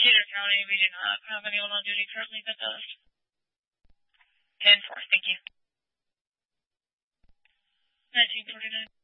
Cedar County, we do not have anyone on duty currently that does. 10-4, thank you. 1949.